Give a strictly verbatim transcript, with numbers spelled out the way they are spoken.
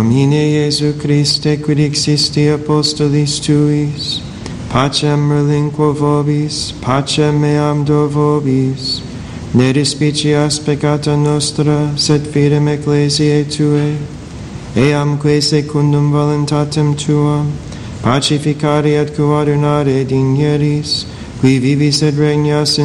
Domine Iesu Christe, quid existi apostolis tuis, pacem relinquo vobis, pacem meam do vobis, ne despicias peccata nostra, sed fidem ecclesiae Tuae, eamque secundum voluntatem Tuam, pacificare et coordinare digneris, qui vivis et regnas in